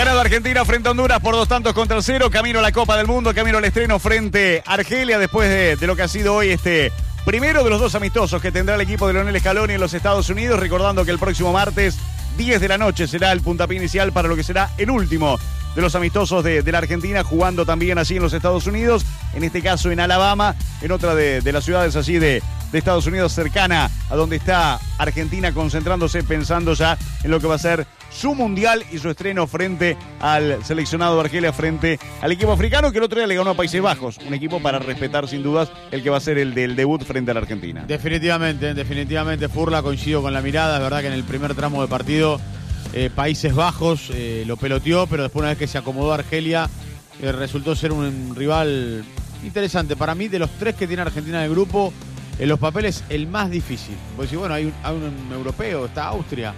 ganado Argentina frente a Honduras por 2-0, camino a la Copa del Mundo, camino al estreno frente a Argelia después de lo que ha sido hoy este primero de los dos amistosos que tendrá el equipo de Lionel Scaloni en los Estados Unidos, recordando que el próximo martes 10 de la noche será el puntapié inicial para lo que será el último de los amistosos de la Argentina, jugando también allí en los Estados Unidos, en este caso en Alabama, en otra de las ciudades allí de Estados Unidos, cercana a donde está Argentina, concentrándose, pensando ya en lo que va a ser su mundial y su estreno frente al seleccionado de Argelia, frente al equipo africano que el otro día le ganó a Países Bajos, un equipo para respetar sin dudas el que va a ser el del debut frente a la Argentina. Definitivamente, Furla, coincido con la mirada. Es verdad que en el primer tramo de partido Países Bajos lo peloteó, pero después, una vez que se acomodó Argelia, resultó ser un rival interesante. Para mí, de los tres que tiene Argentina en el grupo, en los papeles el más difícil. Porque si bueno, hay un europeo, está Austria,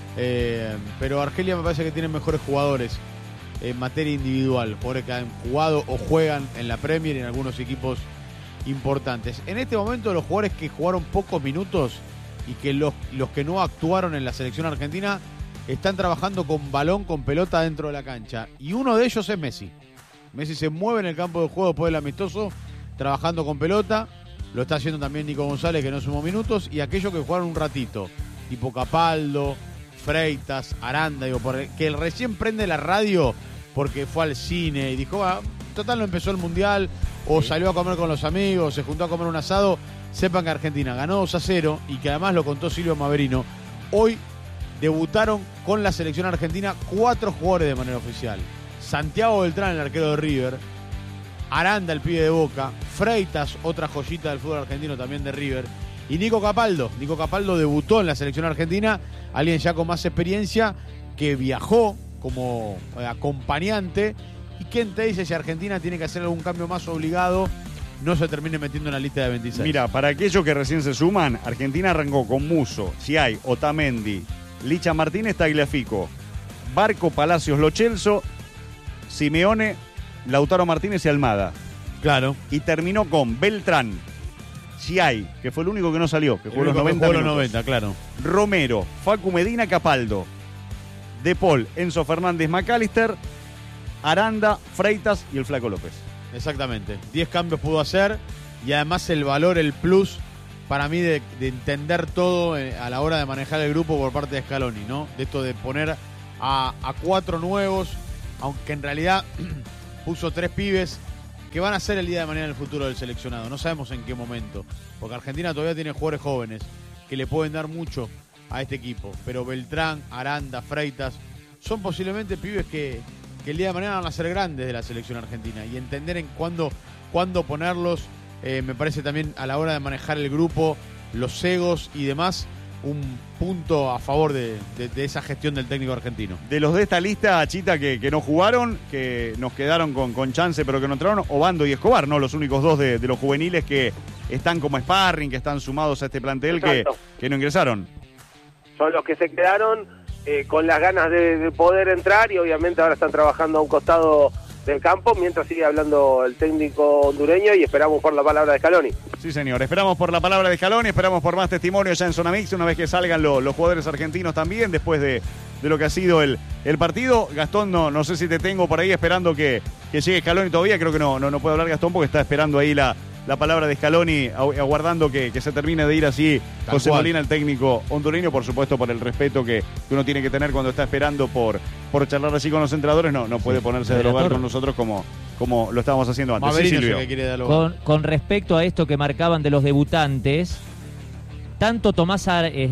pero Argelia me parece que tiene mejores jugadores en materia individual, jugadores que han jugado o juegan en la Premier y en algunos equipos importantes. En este momento, los jugadores que jugaron pocos minutos y que los que no actuaron en la selección argentina están trabajando con balón, con pelota dentro de la cancha, y uno de ellos es Messi. Messi se mueve en el campo de juego después del amistoso, trabajando con pelota. Lo está haciendo también Nico González, que no sumó minutos, y aquellos que jugaron un ratito, tipo Capaldo, Freitas, Aranda, que él recién prende la radio porque fue al cine y dijo, total, no empezó el mundial, o salió a comer con los amigos, se juntó a comer un asado. Sepan que Argentina ganó 2-0 y que además lo contó Silvio Maverino. Hoy debutaron con la selección argentina 4 jugadores de manera oficial. Santiago Beltrán, el arquero de River. Aranda, el pibe de Boca. Freitas, otra joyita del fútbol argentino también de River. Y Nico Capaldo. Nico Capaldo debutó en la selección argentina. Alguien ya con más experiencia, que viajó como acompañante. ¿Y quién te dice si Argentina tiene que hacer algún cambio más obligado? No se termine metiendo en la lista de 26. Mira, para aquellos que recién se suman, Argentina arrancó con Musso, Siay, Otamendi, Licha Martínez, Tagliafico, Barco, Palacios, Lo Celso, Simeone, Lautaro Martínez y Almada. Claro. Y terminó con Beltrán, Siay, que fue el único que no salió, que jugó los 90 minutos. 90, claro. Romero, Facu Medina, Capaldo, De Paul, Enzo Fernández, McAllister, Aranda, Freitas y el Flaco López. Exactamente. 10 cambios pudo hacer, y además el valor, el plus para mí de entender todo a la hora de manejar el grupo por parte de Scaloni, ¿no? De esto de poner a 4 nuevos, aunque en realidad puso 3 pibes que van a ser el día de mañana el futuro del seleccionado. No sabemos en qué momento, porque Argentina todavía tiene jugadores jóvenes que le pueden dar mucho a este equipo, pero Beltrán, Aranda, Freitas son posiblemente pibes que el día de mañana van a ser grandes de la selección argentina, y entender en cuándo ponerlos, me parece también a la hora de manejar el grupo, los egos y demás, un punto a favor de esa gestión del técnico argentino. De los de esta lista, Chita, que no jugaron, que nos quedaron con chance pero que no entraron, Obando y Escobar, ¿no? Los únicos dos de los juveniles que están como sparring, que están sumados a este plantel, que no ingresaron. Son los que se quedaron con las ganas de poder entrar, y obviamente ahora están trabajando a un costado del campo mientras sigue hablando el técnico hondureño, y esperamos por la palabra de Scaloni. Sí, señor, esperamos por la palabra de Scaloni, esperamos por más testimonios ya en Zona Mix, una vez que salgan los jugadores argentinos también, después de lo que ha sido el partido. Gastón, no sé si te tengo por ahí esperando que llegue Scaloni todavía, creo que no puede hablar Gastón porque está esperando ahí la palabra de Scaloni, aguardando que se termine de ir así José Molina, el técnico hondureño, por supuesto por el respeto que uno tiene que tener cuando está esperando por charlar así con los entrenadores. No puede ponerse de lugar con nosotros como lo estábamos haciendo antes. Maverino, sí, Silvio. que quiere Con respecto a esto que marcaban de los debutantes, tanto Tomás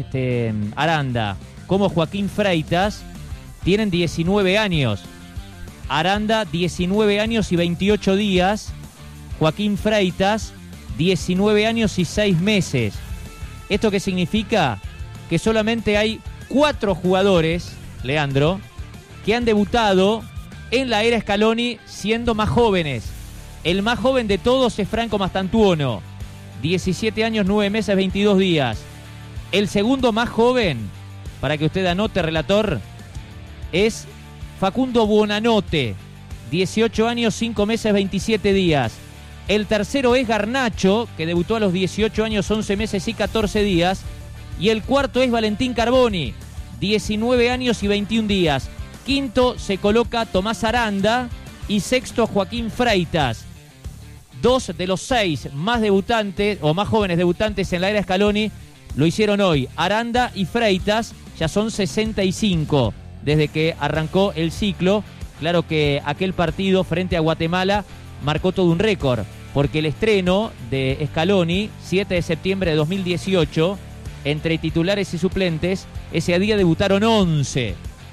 Aranda como Joaquín Freitas tienen 19 años. Aranda, 19 años y 28 días. Joaquín Freitas, 19 años y 6 meses. ¿Esto qué significa? Que solamente hay 4 jugadores, Leandro, que han debutado en la era Scaloni siendo más jóvenes. El más joven de todos es Franco Mastantuono, 17 años, 9 meses, 22 días. El segundo más joven, para que usted anote, relator, es Facundo Buonanotte, 18 años, 5 meses, 27 días. El tercero es Garnacho, que debutó a los 18 años, 11 meses y 14 días. Y el cuarto es Valentín Carboni, 19 años y 21 días. Quinto se coloca Tomás Aranda y sexto Joaquín Freitas. 2 de los 6 más debutantes o más jóvenes debutantes en la era Scaloni lo hicieron hoy. Aranda y Freitas ya son 65 desde que arrancó el ciclo. Claro que aquel partido frente a Guatemala marcó todo un récord, porque el estreno de Scaloni, 7 de septiembre de 2018, entre titulares y suplentes, ese día debutaron 11.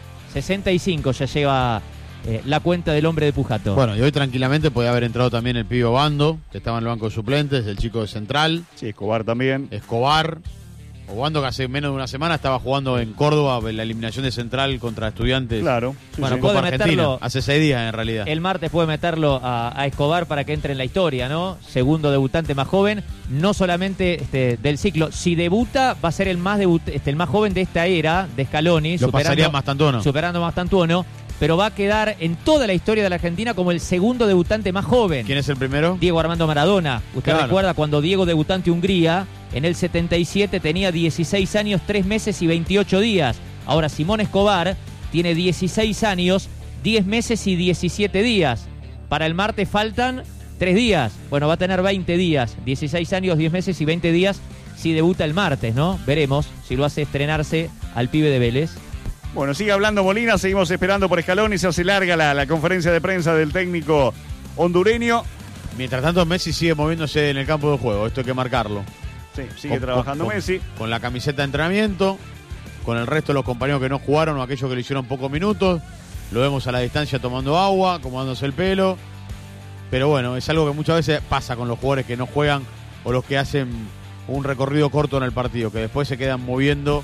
65 ya lleva la cuenta del hombre de Pujato. Bueno, y hoy tranquilamente podía haber entrado también el pibe Obando, que estaba en el banco de suplentes, el chico de Central. Sí, Escobar también. Escobar. Obando, que hace menos de una semana estaba jugando en Córdoba en la eliminación de Central contra Estudiantes. Claro. Sí, Bueno, sí. puede Copa Argentina. meterlo. Hace 6 días en realidad. El martes puede meterlo a Escobar para que entre en la historia, ¿no? Segundo debutante más joven, no solamente del ciclo. Si debuta, va a ser el más joven de esta era de Scaloni. Lo pasaría Mastantuono. Superando a Mastantuono, pero va a quedar en toda la historia de la Argentina como el segundo debutante más joven. ¿Quién es el primero? Diego Armando Maradona. Usted Claro. recuerda cuando Diego debutante Hungría, en el 77 tenía 16 años, 3 meses y 28 días. Ahora Simón Escobar tiene 16 años, 10 meses y 17 días. Para el martes faltan 3 días. Bueno, va a tener 20 días, 16 años, 10 meses y 20 días si debuta el martes, ¿no? Veremos si lo hace estrenarse al pibe de Vélez. Bueno, sigue hablando Molina, seguimos esperando por Scaloni, se hace larga la conferencia de prensa del técnico hondureño. Mientras tanto, Messi sigue moviéndose en el campo de juego, esto hay que marcarlo. Sí, sigue trabajando Messi. Con la camiseta de entrenamiento, con el resto de los compañeros que no jugaron o aquellos que le hicieron pocos minutos. Lo vemos a la distancia tomando agua, acomodándose el pelo. Pero bueno, es algo que muchas veces pasa con los jugadores que no juegan o los que hacen un recorrido corto en el partido, que después se quedan moviendo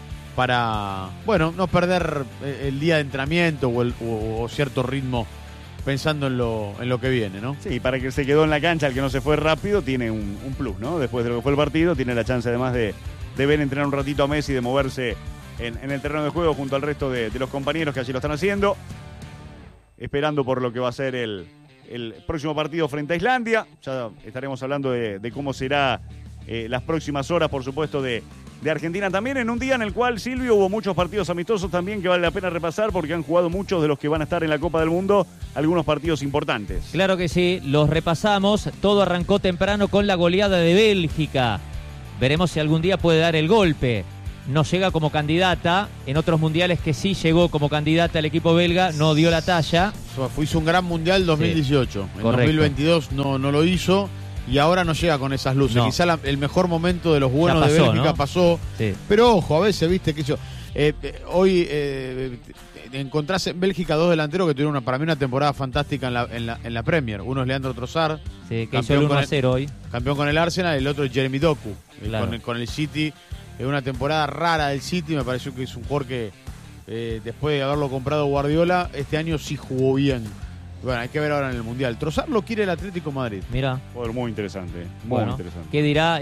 para, bueno, no perder el día de entrenamiento o cierto ritmo pensando en lo que viene, ¿no? Sí, para que se quedó en la cancha, el que no se fue rápido, tiene un plus, ¿no? Después de lo que fue el partido, tiene la chance además de ver entrenar un ratito a Messi, de moverse en el terreno de juego junto al resto de los compañeros que allí lo están haciendo, esperando por lo que va a ser el próximo partido frente a Islandia. Ya estaremos hablando de cómo será las próximas horas, por supuesto, de Argentina también, en un día en el cual, Silvio, hubo muchos partidos amistosos también que vale la pena repasar porque han jugado muchos de los que van a estar en la Copa del Mundo, algunos partidos importantes. Claro que sí, los repasamos. Todo arrancó temprano con la goleada de Bélgica. Veremos si algún día puede dar el golpe. No llega como candidata. En otros mundiales que sí llegó como candidata el equipo belga, no dio la talla. Hizo un gran mundial 2018. En correcto. 2022 no lo hizo. Y ahora no llega con esas luces. No. Quizá el mejor momento de los buenos Ya pasó, de Bélgica, ¿no? Pasó. Sí. Pero ojo, a veces, viste, que yo. Hoy encontrás en Bélgica 2 delanteros que tuvieron para mí una temporada fantástica en la Premier. Uno es Leandro Trossard, Sí, que hizo el 1-0 hoy. campeón con el Arsenal, y el otro es Jeremy Doku, Claro. con el City. Es una temporada rara del City, me pareció que es un jugador que después de haberlo comprado Guardiola, este año sí jugó bien. Bueno, hay que ver ahora en el Mundial. Trossard lo quiere el Atlético de Madrid. Mira. Joder, muy interesante, muy Bueno, interesante. ¿qué dirá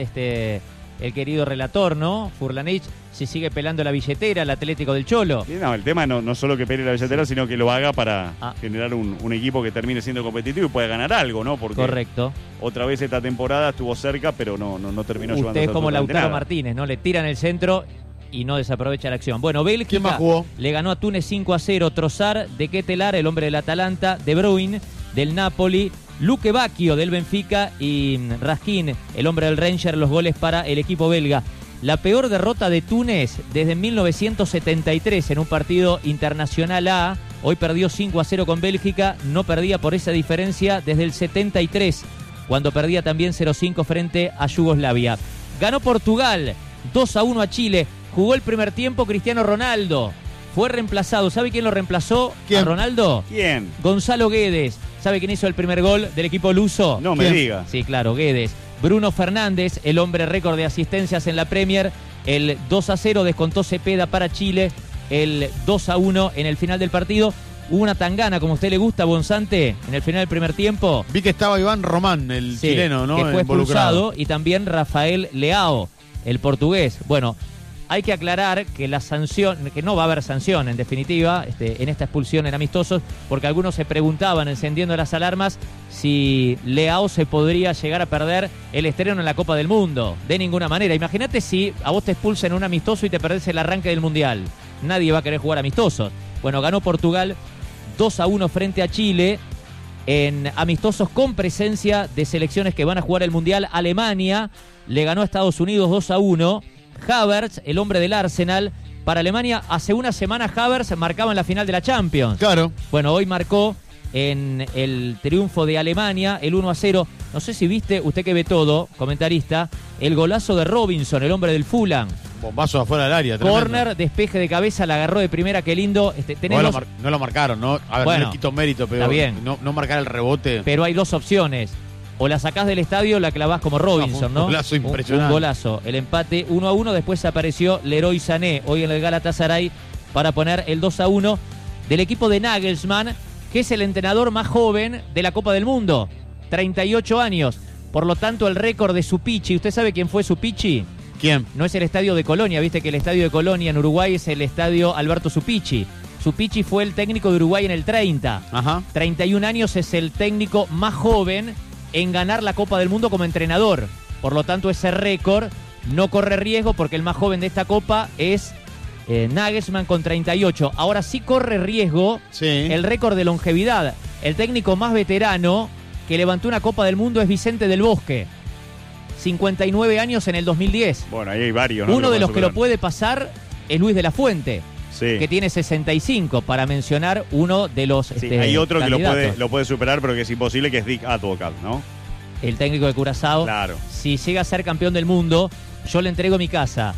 el querido relator, no? Furlanich, si sigue pelando la billetera, el Atlético del Cholo. Y no, el tema no solo que pele la billetera, sino que lo haga para Ah. generar un equipo que termine siendo competitivo y pueda ganar algo, ¿no? Porque Correcto. otra vez esta temporada estuvo cerca, pero no terminó llevando. Usted es como absolutamente Lautaro nada. Martínez, ¿no? Le tiran el centro y no desaprovecha la acción. Bueno, Bélgica ¿Quién más jugó? le ganó a Túnez 5-0. Trossard de Ketelar, el hombre del Atalanta, De Bruyne del Napoli, Luque Bacchio del Benfica y Raskin, el hombre del Rangers, los goles para el equipo belga. La peor derrota de Túnez desde 1973 en un partido internacional A. Hoy perdió 5-0 con Bélgica, no perdía por esa diferencia desde el 73, cuando perdía también 0-5 frente a Yugoslavia. Ganó Portugal 2-1 a Chile. Jugó el primer tiempo Cristiano Ronaldo. Fue reemplazado. ¿Sabe quién lo reemplazó ¿Quién? a Ronaldo? ¿Quién? Gonzalo Guedes. ¿Sabe quién hizo el primer gol del equipo luso? No me ¿Quién? diga. Sí, claro, Guedes. Bruno Fernández, el hombre récord de asistencias en la Premier. El 2-0 descontó Cepeda para Chile. El 2-1 en el final del partido. Hubo una tangana, como a usted le gusta, Bonzante, en el final del primer tiempo. Vi que estaba Iván Román, el Sí, chileno, ¿no? que fue Involucrado. expulsado, y también Rafael Leao, el portugués. Bueno, hay que aclarar que la sanción, que no va a haber sanción en definitiva en esta expulsión en amistosos, porque algunos se preguntaban, encendiendo las alarmas, si Leao se podría llegar a perder el estreno en la Copa del Mundo. De ninguna manera. Imagínate si a vos te expulsan en un amistoso y te perdés el arranque del Mundial. Nadie va a querer jugar amistosos. Bueno, ganó Portugal 2-1 frente a Chile en amistosos con presencia de selecciones que van a jugar el Mundial. Alemania le ganó a Estados Unidos 2-1. Havertz, el hombre del Arsenal, para Alemania. Hace una semana Havertz marcaba en la final de la Champions. Claro. Bueno, hoy marcó en el triunfo de Alemania, el 1-0. No sé si viste, usted que ve todo, comentarista, el golazo de Robinson, el hombre del Fulham. Bombazo afuera del área. Tremendo. Corner, despeje de cabeza, la agarró de primera, qué lindo. No lo marcaron, ¿no? A ver, Bueno, no le quito mérito, pero está bien. No marcar el rebote. Pero hay dos opciones. O la sacás del estadio o la clavás como Robinson, ¿no? Un golazo impresionante. Un golazo. El empate 1-1. Después apareció Leroy Sané hoy en el Galatasaray para poner el 2-1 del equipo de Nagelsmann, que es el entrenador más joven de la Copa del Mundo. 38 años. Por lo tanto, el récord de Supichi. ¿Usted sabe quién fue Supichi? ¿Quién? No es el estadio de Colonia. Viste que el estadio de Colonia en Uruguay es el estadio Alberto Supichi. Supichi fue el técnico de Uruguay en el 30. Ajá. 31 años, es el técnico más joven en ganar la Copa del Mundo como entrenador. Por lo tanto, ese récord no corre riesgo porque el más joven de esta Copa es Nagelsmann con 38. Ahora sí corre riesgo el récord de longevidad. El técnico más veterano que levantó una Copa del Mundo es Vicente del Bosque. 59 años en el 2010. Bueno, ahí hay varios, ¿no? Uno de los que lo puede pasar es Luis de la Fuente, que tiene 65, para mencionar uno de los hay otro candidatos. que lo puede superar, pero que es imposible, que es Dick Advocaat, ¿no? El técnico de Curazao. Claro. Si llega a ser campeón del mundo, yo le entrego mi casa,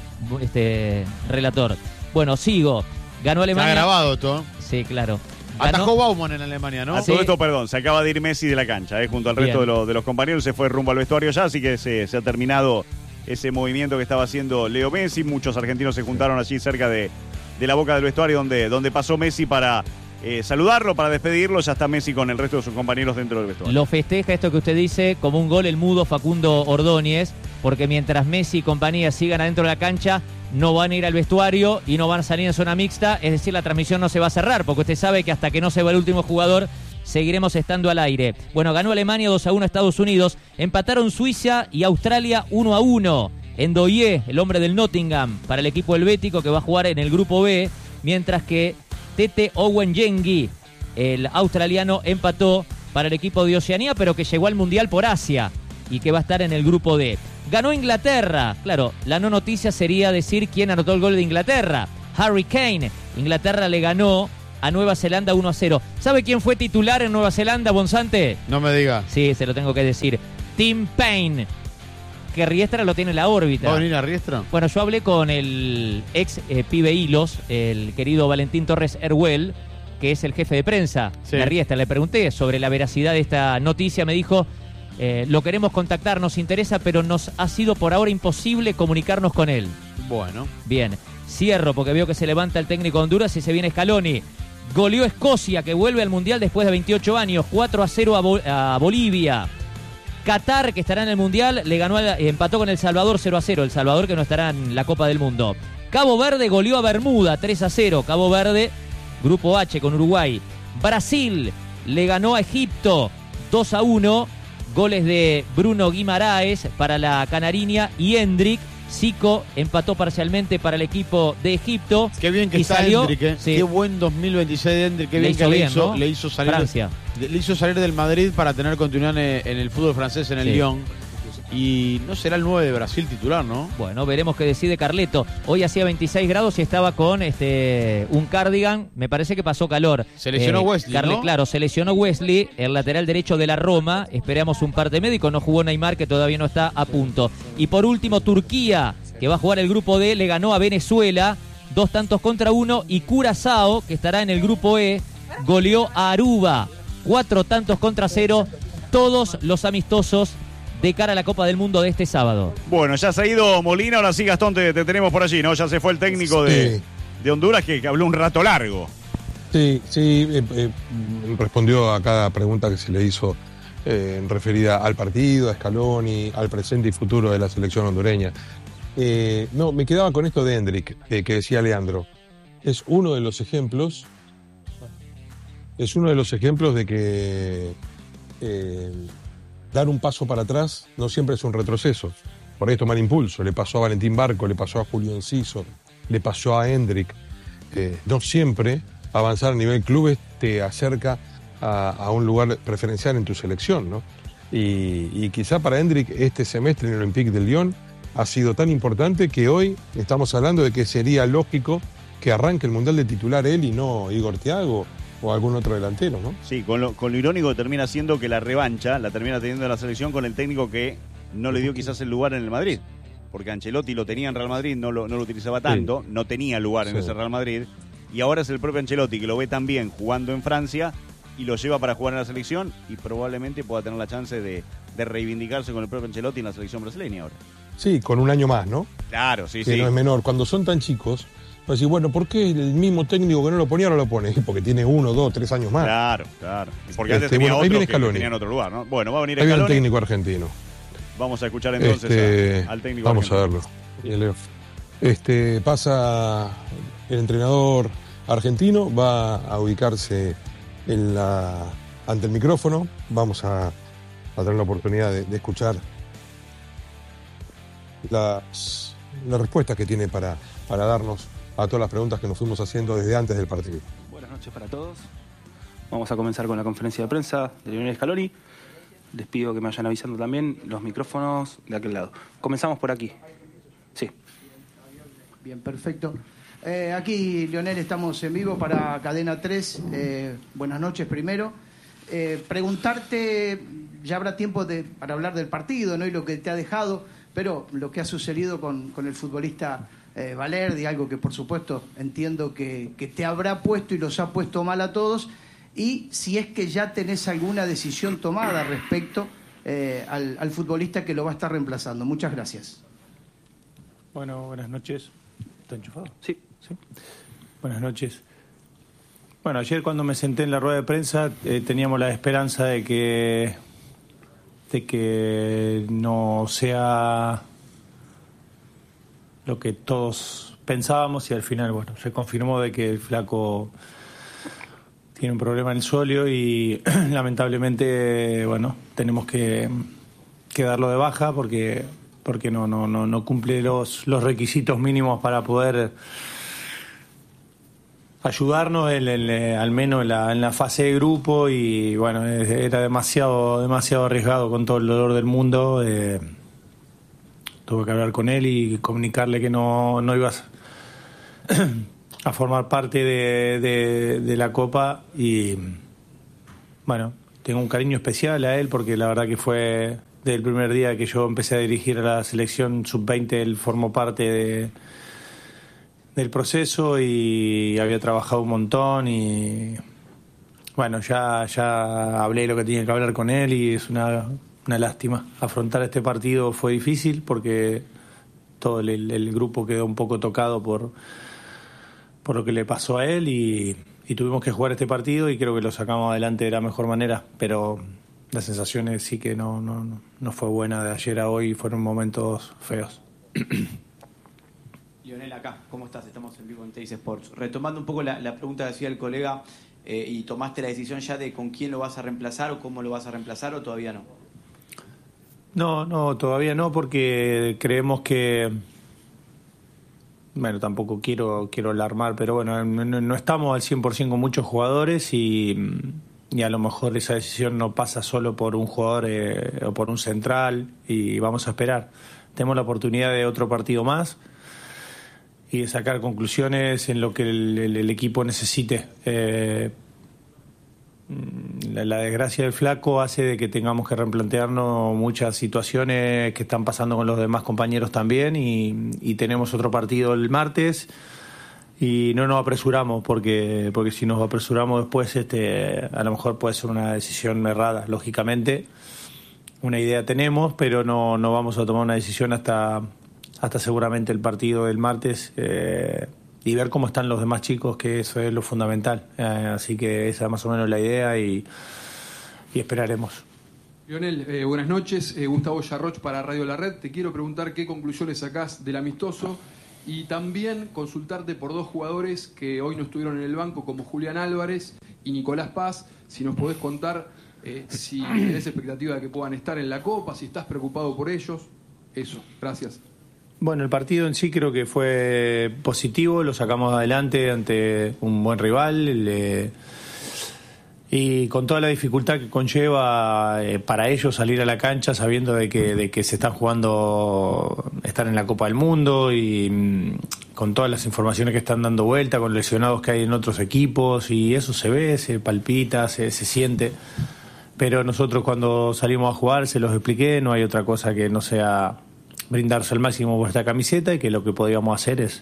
relator. Bueno, sigo. Ganó Alemania. Está grabado esto. Sí, claro. Atajó Baumann en Alemania, ¿no? A todo esto, perdón, se acaba de ir Messi de la cancha, junto al resto de los compañeros, se fue rumbo al vestuario ya, así que se ha terminado ese movimiento que estaba haciendo Leo Messi. Muchos argentinos se juntaron allí cerca de la boca del vestuario donde pasó Messi para saludarlo, para despedirlo. Ya está Messi con el resto de sus compañeros dentro del vestuario. Lo festeja esto que usted dice como un gol el mudo Facundo Ordóñez, porque mientras Messi y compañía sigan adentro de la cancha, no van a ir al vestuario y no van a salir en zona mixta, es decir, la transmisión no se va a cerrar, porque usted sabe que hasta que no se va el último jugador, seguiremos estando al aire. Bueno, ganó Alemania 2-1 a Estados Unidos, empataron Suiza y Australia 1-1. Ndoye, el hombre del Nottingham, para el equipo helvético que va a jugar en el grupo B, mientras que Tete Owenjengi, el australiano, empató para el equipo de Oceanía, pero que llegó al Mundial por Asia y que va a estar en el grupo D. Ganó Inglaterra. Claro, la no noticia sería decir quién anotó el gol de Inglaterra. Harry Kane. Inglaterra le ganó a Nueva Zelanda 1-0. ¿Sabe quién fue titular en Nueva Zelanda, Bonzante? No me diga. Sí, se lo tengo que decir. Tim Payne. Que Riestra lo tiene en la órbita. ¿Va a venir a Riestra? Bueno, yo hablé con el ex pibe Hilos, el querido Valentín Torres Erhuel, que es el jefe de prensa de Riestra. Le pregunté sobre la veracidad de esta noticia. Me dijo, lo queremos contactar, nos interesa, pero nos ha sido por ahora imposible comunicarnos con él. Bueno. Bien, cierro porque veo que se levanta el técnico de Honduras y se viene Scaloni. Goleó Escocia, que vuelve al Mundial después de 28 años, 4-0 a Bolivia. Qatar, que estará en el Mundial, le ganó, empató con El Salvador 0-0. El Salvador, que no estará en la Copa del Mundo. Cabo Verde goleó a Bermuda 3-0. Cabo Verde, Grupo H con Uruguay. Brasil le ganó a Egipto 2-1. Goles de Bruno Guimaraes para la Canariña y Hendrik. Zico empató parcialmente para el equipo de Egipto. Qué bien que está Hendrik, ¿eh? Sí. Qué buen 2026 de Hendrik. Qué bien que le hizo salir Francia. Le hizo salir del Madrid para tener continuidad en el fútbol francés, en el Lyon. Y no será el 9 de Brasil titular, ¿no? Bueno, veremos qué decide Carleto. Hoy hacía 26 grados y estaba con un cardigan. Me parece que pasó calor. Se lesionó Wesley, ¿no? Claro, se lesionó Wesley, el lateral derecho de la Roma. Esperamos un parte médico. No jugó Neymar, que todavía no está a punto. Y por último, Turquía, que va a jugar el grupo D, le ganó a Venezuela 2-1. Y Curazao, que estará en el grupo E, goleó a Aruba 4-0. Todos los amistosos de cara a la Copa del Mundo de este sábado. Bueno, ya se ha ido Molina, ahora sí, Gastón, te tenemos por allí, ¿no? Ya se fue el técnico de Honduras que habló un rato largo. Sí, respondió a cada pregunta que se le hizo referida al partido, a Scaloni, al presente y futuro de la selección hondureña. No, me quedaba con esto de Hendrik, que decía Leandro. Es uno de los ejemplos de que dar un paso para atrás no siempre es un retroceso. Por ahí tomar impulso. Le pasó a Valentín Barco, le pasó a Julio Enciso, le pasó a Hendrik. No siempre avanzar a nivel clubes te acerca a un lugar preferencial en tu selección, ¿no? Y quizá para Endrick este semestre en el Olympique de Lyon ha sido tan importante que hoy estamos hablando de que sería lógico que arranque el Mundial de titular él y no Igor Thiago o algún otro delantero, ¿no? Sí, con lo irónico que termina siendo que la revancha la termina teniendo la selección con el técnico que no le dio quizás el lugar en el Madrid. Porque Ancelotti lo tenía en Real Madrid, no lo utilizaba tanto, Sí. no tenía lugar en ese Real Madrid. Y ahora es el propio Ancelotti que lo ve tan bien jugando en Francia y lo lleva para jugar en la selección y probablemente pueda tener la chance de reivindicarse con el propio Ancelotti en la selección brasileña ahora. Sí, con un año más, ¿no? Claro, sí, Que sí. no es menor. Cuando son tan chicos, vas a decir, bueno, ¿por qué el mismo técnico que no lo ponía no lo pone? Porque tiene 1, 2, 3 años más. Claro. Y porque antes tenía bueno, ahí otros viene que Scaloni. tenían otro lugar, ¿no? Bueno, va a venir Ahí viene el Scaloni. técnico argentino. Vamos a escuchar entonces al técnico Vamos argentino. a verlo. Leo. Pasa el entrenador argentino, va a ubicarse ante el micrófono. Vamos a tener la oportunidad de escuchar las respuestas que tiene para darnos a todas las preguntas que nos fuimos haciendo desde antes del partido. Buenas noches para todos. Vamos a comenzar con la conferencia de prensa de Lionel Scaloni. Les pido que me vayan avisando también los micrófonos de aquel lado. Comenzamos por aquí. Sí. Bien, perfecto. Aquí, Lionel, estamos en vivo para Cadena 3. Buenas noches primero. Preguntarte, ya habrá tiempo para hablar del partido, ¿no? Y lo que te ha dejado, pero lo que ha sucedido con el futbolista Valerdi, algo que por supuesto entiendo que te habrá puesto y los ha puesto mal a todos, y si es que ya tenés alguna decisión tomada respecto al futbolista que lo va a estar reemplazando. Muchas gracias. Bueno, buenas noches. ¿Está enchufado? Sí. Buenas noches. Bueno, ayer cuando me senté en la rueda de prensa teníamos la esperanza de que no sea lo que todos pensábamos, y al final, bueno, se confirmó de que el flaco tiene un problema en el sóleo y lamentablemente, bueno, tenemos que darlo de baja porque no cumple los requisitos mínimos para poder ayudarnos al menos en la fase de grupo, y bueno, era demasiado arriesgado con todo el dolor del mundo. Tuve que hablar con él y comunicarle que no ibas a formar parte de la Copa, y bueno, tengo un cariño especial a él porque la verdad que fue desde el primer día que yo empecé a dirigir a la selección sub-20, él formó parte del proceso y había trabajado un montón, y bueno, ya hablé lo que tenía que hablar con él, y es una lástima. Afrontar este partido fue difícil porque todo el grupo quedó un poco tocado por lo que le pasó a él, y tuvimos que jugar este partido y creo que lo sacamos adelante de la mejor manera, pero las sensaciones sí que no fue buena de ayer a hoy, fueron momentos feos. Lionel, acá, ¿cómo estás? Estamos en vivo en Teis Sports. Retomando un poco la pregunta que hacía el colega, ¿y tomaste la decisión ya de con quién lo vas a reemplazar o cómo lo vas a reemplazar, o todavía no? No, todavía no, porque creemos que... Bueno, tampoco quiero alarmar, pero bueno, no estamos al 100% con muchos jugadores, y a lo mejor esa decisión no pasa solo por un jugador o por un central, y vamos a esperar. Tenemos la oportunidad de otro partido más y de sacar conclusiones en lo que el equipo necesite. La desgracia del flaco hace de que tengamos que replantearnos muchas situaciones que están pasando con los demás compañeros también, y tenemos otro partido el martes y no nos apresuramos porque si nos apresuramos después a lo mejor puede ser una decisión errada. Lógicamente una idea tenemos, pero no vamos a tomar una decisión hasta seguramente el partido del martes, y ver cómo están los demás chicos, que eso es lo fundamental. Así que esa es más o menos la idea, y esperaremos. Lionel, buenas noches. Gustavo Yarroch para Radio La Red. Te quiero preguntar qué conclusiones sacás del amistoso, y también consultarte por dos jugadores que hoy no estuvieron en el banco, como Julián Álvarez y Nicolás Paz. Si nos podés contar si tenés expectativa de que puedan estar en la Copa, si estás preocupado por ellos. Eso, gracias. Bueno, el partido en sí creo que fue positivo, lo sacamos adelante ante un buen rival y con toda la dificultad que conlleva para ellos salir a la cancha sabiendo de que se están jugando, estar en la Copa del Mundo y con todas las informaciones que están dando vuelta, con lesionados que hay en otros equipos, y eso se ve, se palpita, se siente. Pero nosotros cuando salimos a jugar, se los expliqué, no hay otra cosa que no sea brindarse al máximo vuestra camiseta, y que lo que podíamos hacer es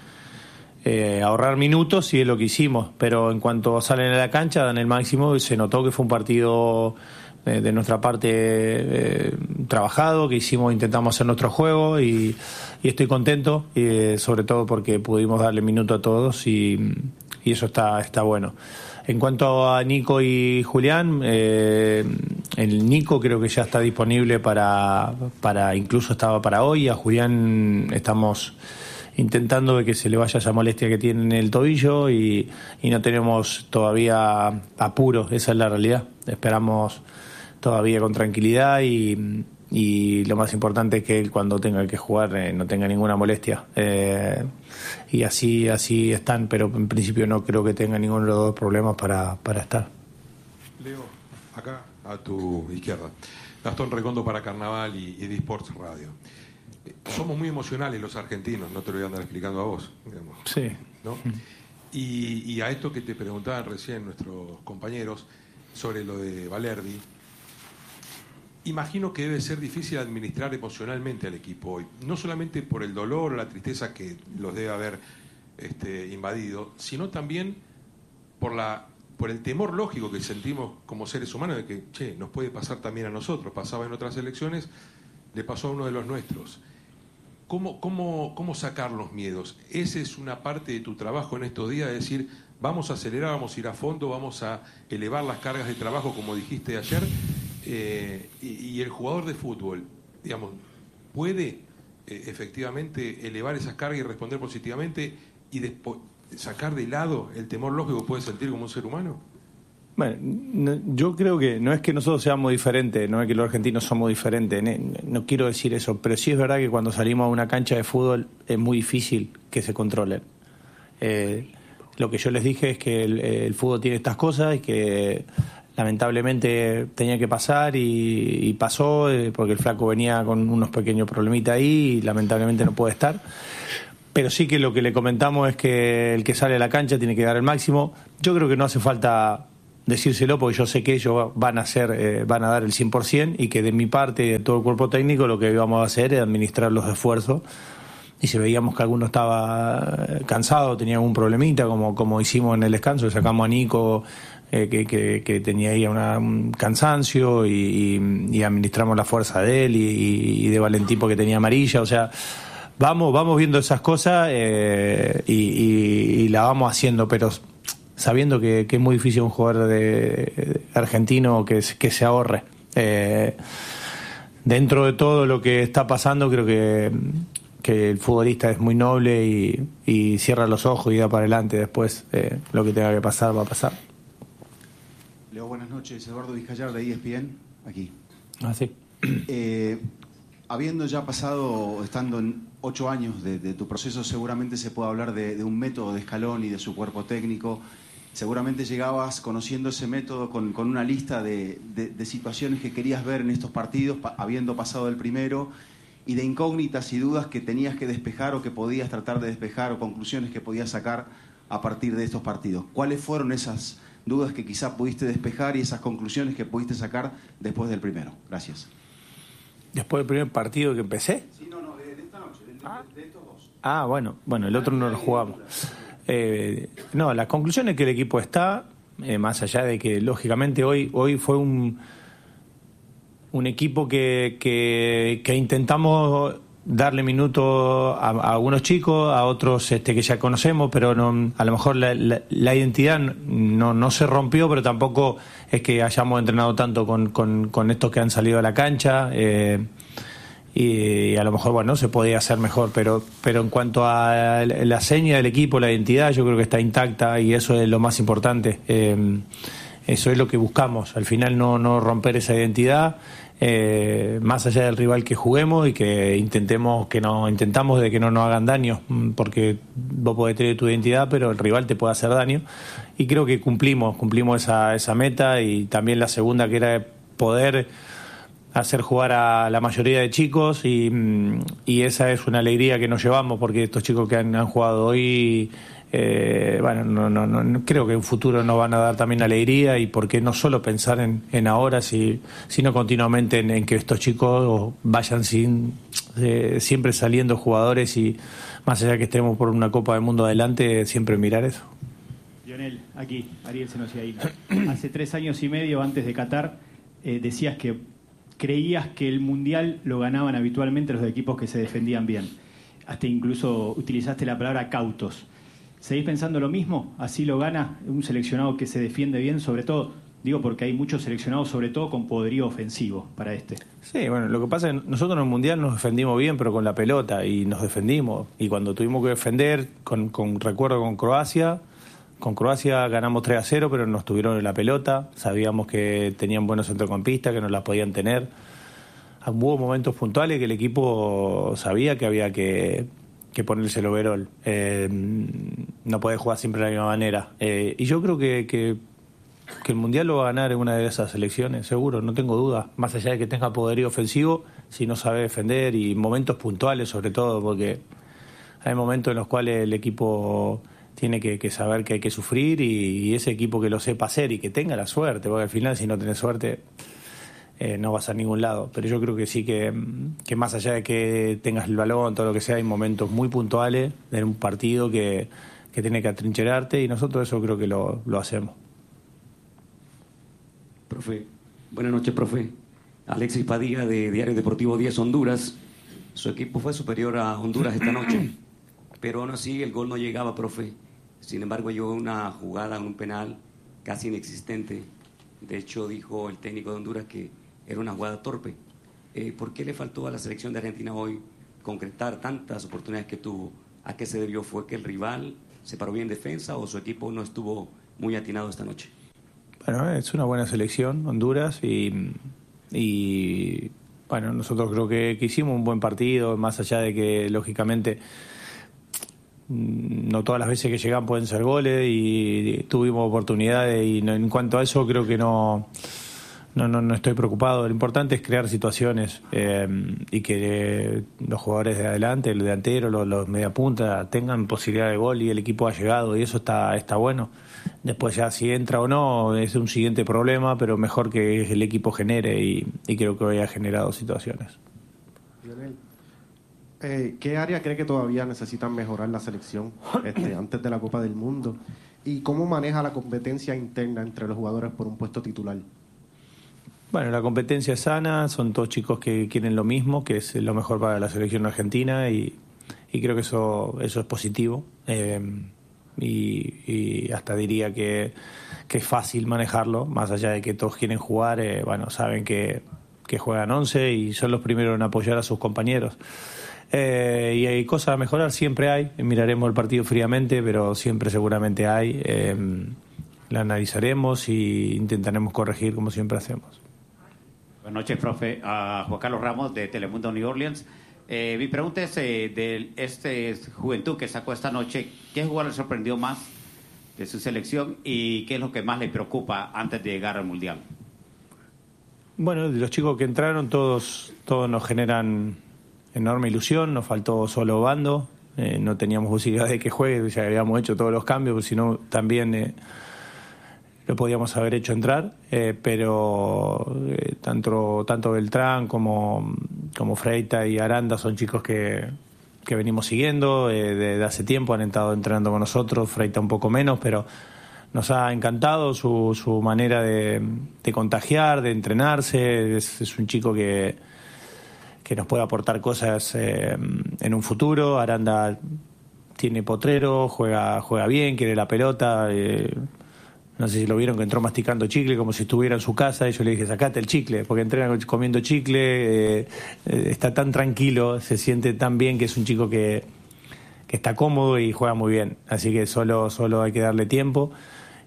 ahorrar minutos, y es lo que hicimos. Pero en cuanto salen a la cancha dan el máximo, y se notó que fue un partido de nuestra parte trabajado, que intentamos hacer nuestro juego, y estoy contento, sobre todo porque pudimos darle minuto a todos, y eso está bueno. En cuanto a Nico y Julián, el Nico creo que ya está disponible para incluso estaba para hoy. A Julián estamos intentando de que se le vaya esa molestia que tiene en el tobillo, y no tenemos todavía apuro, esa es la realidad. Esperamos todavía con tranquilidad, y lo más importante es que él, cuando tenga que jugar, no tenga ninguna molestia. Y así están, pero en principio no creo que tenga ninguno de los dos problemas para estar. Leo, acá a tu izquierda. Gastón Recondo para Carnaval y Disports Radio. Somos muy emocionales los argentinos, no te lo voy a andar explicando a vos, digamos, sí, ¿no? Y a esto que te preguntaban recién nuestros compañeros sobre lo de Valerdi, imagino que debe ser difícil administrar emocionalmente al equipo hoy, no solamente por el dolor o la tristeza que los debe haber invadido, sino también por el temor lógico que sentimos como seres humanos de que, nos puede pasar también a nosotros. Pasaba en otras elecciones, le pasó a uno de los nuestros. ¿Cómo sacar los miedos? Esa es una parte de tu trabajo en estos días, de decir, vamos a acelerar, vamos a ir a fondo, vamos a elevar las cargas de trabajo, como dijiste ayer. Y el jugador de fútbol, digamos, puede efectivamente elevar esas cargas y responder positivamente, y después sacar de lado el temor lógico que puede sentir como un ser humano. Bueno, yo creo que no es que nosotros seamos diferentes, no es que los argentinos somos diferentes, no quiero decir eso, pero sí es verdad que cuando salimos a una cancha de fútbol es muy difícil que se controlen. Lo que yo les dije es que el fútbol tiene estas cosas, y que lamentablemente tenía que pasar, y pasó, porque el flaco venía con unos pequeños problemitas ahí y lamentablemente no puede estar. Pero sí que lo que le comentamos es que el que sale a la cancha tiene que dar el máximo. Yo creo que no hace falta decírselo, porque yo sé que ellos van a dar el 100%, y que de mi parte y de todo el cuerpo técnico lo que íbamos a hacer es administrar los esfuerzos. Y si veíamos que alguno estaba cansado, tenía algún problemita, como hicimos en el descanso, sacamos a Nico, que tenía ahí un cansancio, y administramos la fuerza de él, y de Valentín porque tenía amarilla. O sea, vamos viendo esas cosas, y la vamos haciendo, pero sabiendo que es muy difícil un jugador de argentino que se ahorre. Dentro de todo lo que está pasando, creo que el futbolista es muy noble, y cierra los ojos y da para adelante. Después lo que tenga que pasar va a pasar. Leo, buenas noches. Eduardo Vizcayar de ESPN, aquí. Ah, sí. Habiendo ya pasado, estando en 8 años de tu proceso, seguramente se puede hablar de un método de Scaloni y de su cuerpo técnico. Seguramente llegabas conociendo ese método con una lista de situaciones que querías ver en estos partidos, habiendo pasado el primero, y de incógnitas y dudas que tenías que despejar, o que podías tratar de despejar, o conclusiones que podías sacar a partir de estos partidos. ¿Cuáles fueron esas dudas que quizás pudiste despejar, y esas conclusiones que pudiste sacar después del primero? Gracias. ¿Después del primer partido que empecé? Sí, no, de esta noche, de estos dos. Ah, bueno, el otro no lo jugamos. No, la conclusión es que el equipo está, más allá de que lógicamente hoy fue un equipo que intentamos darle minutos a algunos chicos, a otros que ya conocemos, pero no, a lo mejor la identidad no se rompió, pero tampoco es que hayamos entrenado tanto con estos que han salido a la cancha, y a lo mejor se podía hacer mejor, pero en cuanto a la seña del equipo, la identidad, yo creo que está intacta, y eso es lo más importante. Eso es lo que buscamos, al final no romper esa identidad, más allá del rival que juguemos y que intentamos de que no nos hagan daño, porque vos podés tener tu identidad, pero el rival te puede hacer daño. Y creo que cumplimos esa meta, y también la segunda, que era poder hacer jugar a la mayoría de chicos, y esa es una alegría que nos llevamos, porque estos chicos que han jugado hoy, no creo que en futuro nos van a dar también alegría, y porque no solo pensar en ahora, sino continuamente en que estos chicos vayan siempre saliendo jugadores, y más allá que estemos por una Copa del Mundo adelante, siempre mirar eso. Lionel, aquí, Ariel Senosiaín. Hace 3 años y medio, antes de Qatar, decías que creías que el Mundial lo ganaban habitualmente los equipos que se defendían bien. Hasta incluso utilizaste la palabra cautos. ¿Seguís pensando lo mismo? ¿Así lo gana un seleccionado que se defiende bien? Sobre todo, digo porque hay muchos seleccionados, sobre todo con poderío ofensivo para este. Sí, bueno, lo que pasa es que nosotros en el Mundial nos defendimos bien, pero con la pelota, y nos defendimos. Y cuando tuvimos que defender, recuerdo con Croacia ganamos 3-0, pero nos tuvieron en la pelota. Sabíamos que tenían buenos centrocampistas, que nos la podían tener. Hubo momentos puntuales que el equipo sabía que había que ponerse el overall. No podés jugar siempre de la misma manera. Y yo creo que el Mundial lo va a ganar en una de esas selecciones, seguro, no tengo duda. Más allá de que tenga poderío ofensivo, si no sabe defender, y momentos puntuales sobre todo, porque hay momentos en los cuales el equipo tiene que saber que hay que sufrir, y ese equipo que lo sepa hacer y que tenga la suerte, porque al final si no tenés suerte no vas a ningún lado. Pero yo creo que sí, que más allá de que tengas el balón, todo lo que sea, hay momentos muy puntuales en un partido que tiene que atrincherarte, y nosotros eso creo que lo hacemos. Profe, buenas noches, profe. Alexis Padilla, de Diario Deportivo 10 Honduras. Su equipo fue superior a Honduras esta noche, pero aún así el gol no llegaba, profe. Sin embargo, llegó una jugada, un penal casi inexistente. De hecho, dijo el técnico de Honduras que era una jugada torpe. ¿Por qué le faltó a la selección de Argentina hoy concretar tantas oportunidades que tuvo? ¿A qué se debió? ¿Fue que el rival se paró bien en defensa, o su equipo no estuvo muy atinado esta noche? Bueno, es una buena selección, Honduras, y bueno, nosotros creo que hicimos un buen partido, más allá de que, lógicamente, no todas las veces que llegan pueden ser goles, y tuvimos oportunidades, y en cuanto a eso creo que no estoy preocupado. Lo importante es crear situaciones, y que los jugadores de adelante, el delantero, los mediapunta, tengan posibilidad de gol, y el equipo ha llegado, y eso está bueno. Después ya si entra o no es un siguiente problema, pero mejor que el equipo genere, y creo que hoy ha generado situaciones. ¿Qué área cree que todavía necesitan mejorar la selección antes de la Copa del Mundo? ¿Y cómo maneja la competencia interna entre los jugadores por un puesto titular? Bueno, la competencia es sana, son todos chicos que quieren lo mismo, que es lo mejor para la selección argentina, y creo que eso es positivo. Y hasta diría que es fácil manejarlo, más allá de que todos quieren jugar, saben que juegan 11 y son los primeros en apoyar a sus compañeros. Y hay cosas a mejorar, siempre hay. Miraremos el partido fríamente, pero siempre seguramente hay. La analizaremos y intentaremos corregir como siempre hacemos. Buenas noches, profe. A Juan Carlos Ramos, de Telemundo New Orleans. Mi pregunta es de Juventud que sacó esta noche. ¿Qué jugador le sorprendió más de su selección y qué es lo que más le preocupa antes de llegar al Mundial? Bueno, de los chicos que entraron, todos nos generan enorme ilusión. Nos faltó solo Bando. No teníamos posibilidad de que juegue, ya habíamos hecho todos los cambios, porque si no también lo podíamos haber hecho entrar, pero tanto Beltrán como Freita y Aranda son chicos que venimos siguiendo desde hace tiempo, han estado entrenando con nosotros, Freita un poco menos, pero nos ha encantado su manera de contagiar, de entrenarse. Es un chico que nos puede aportar cosas en un futuro. Aranda tiene potrero, juega bien, quiere la pelota. No sé si lo vieron, que entró masticando chicle como si estuviera en su casa, y yo le dije, sacate el chicle, porque entrena comiendo chicle, está tan tranquilo, se siente tan bien, que es un chico que está cómodo y juega muy bien. Así que solo hay que darle tiempo.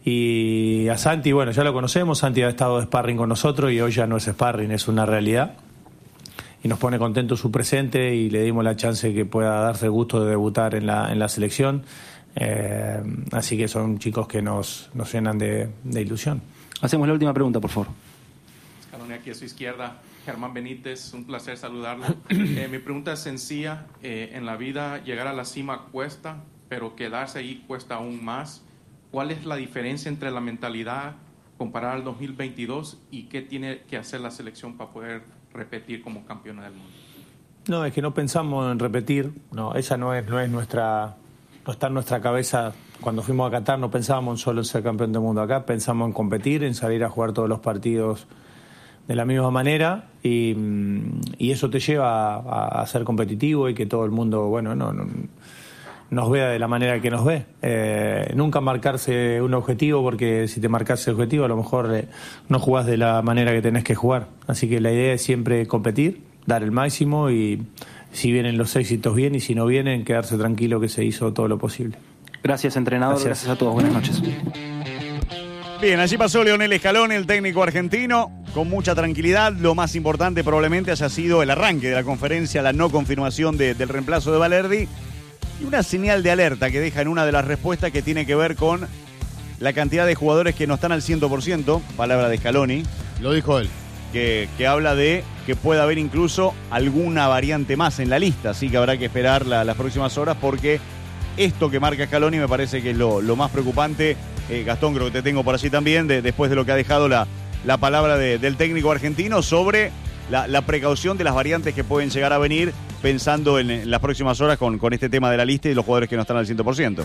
Y a Santi, bueno, ya lo conocemos, Santi ha estado de sparring con nosotros y hoy ya no es sparring, es una realidad. Y nos pone contento su presente y le dimos la chance que pueda darse el gusto de debutar en la selección. Así que son chicos que nos llenan de ilusión. Hacemos la última pregunta, por favor. Scaloni, aquí a su izquierda, Germán Benítez, un placer saludarlo. Mi pregunta es sencilla. En la vida llegar a la cima cuesta, pero quedarse ahí cuesta aún más. ¿Cuál es la diferencia entre la mentalidad comparada al 2022 y qué tiene que hacer la selección para poder repetir como campeona del mundo? No, es que no pensamos en repetir. No, esa no es nuestra, no está en nuestra cabeza. Cuando fuimos a Qatar no pensábamos solo en ser campeón del mundo. Acá pensamos en competir, en salir a jugar todos los partidos de la misma manera y eso te lleva a ser competitivo y que todo el mundo, bueno, nos vea de la manera que nos ve. Nunca marcarse un objetivo, porque si te marcas el objetivo a lo mejor no jugás de la manera que tenés que jugar. Así que la idea es siempre competir, dar el máximo y si vienen los éxitos bien y si no vienen, quedarse tranquilo que se hizo todo lo posible. Gracias, entrenador. Gracias a todos. Buenas noches. Bien, allí pasó Lionel Scaloni, el técnico argentino, con mucha tranquilidad. Lo más importante probablemente haya sido el arranque de la conferencia, la no confirmación del reemplazo de Valerdi. Y una señal de alerta que deja en una de las respuestas que tiene que ver con la cantidad de jugadores que no están al 100%, palabra de Scaloni. Lo dijo él. Que habla de que puede haber incluso alguna variante más en la lista, así que habrá que esperar las próximas horas porque esto que marca Scaloni me parece que es lo más preocupante. Gastón, creo que te tengo por allí también, después de lo que ha dejado la palabra del técnico argentino sobre la precaución de las variantes que pueden llegar a venir pensando en las próximas horas con este tema de la lista y los jugadores que no están al 100%.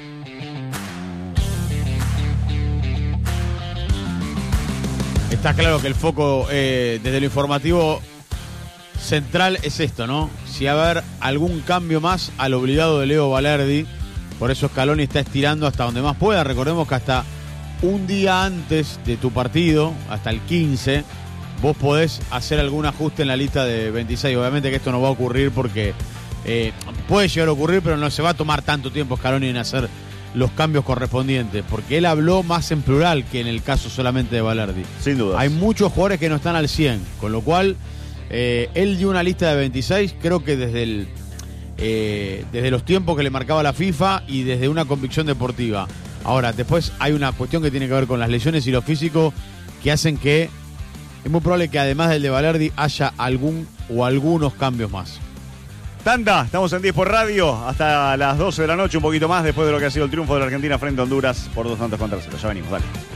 Está claro que el foco desde lo informativo central es esto, ¿no? Si va a haber algún cambio más al obligado de Leo Valerdi, por eso Scaloni está estirando hasta donde más pueda. Recordemos que hasta un día antes de tu partido, hasta el 15, vos podés hacer algún ajuste en la lista de 26. Obviamente que esto no va a ocurrir porque puede llegar a ocurrir, pero no se va a tomar tanto tiempo Scaloni en hacer los cambios correspondientes, porque él habló más en plural que en el caso solamente de Valerdi. Sin duda. Hay muchos jugadores que no están al 100, con lo cual él dio una lista de 26, creo que desde los tiempos que le marcaba la FIFA y desde una convicción deportiva. Ahora, después hay una cuestión que tiene que ver con las lesiones y lo físico que hacen que es muy probable que además del de Valerdi haya algún o algunos cambios más. Tanda, estamos en 10 por radio hasta las 12 de la noche, un poquito más después de lo que ha sido el triunfo de la Argentina frente a Honduras por 2-0. Ya venimos, dale.